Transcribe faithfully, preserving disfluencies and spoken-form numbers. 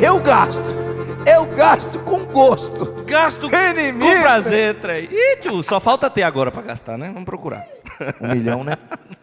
Eu gasto. Eu gasto com gosto. Gasto Inimigo. com prazer, trem. Ih, tio, só falta ter agora pra gastar, né? Vamos procurar. Um milhão, né?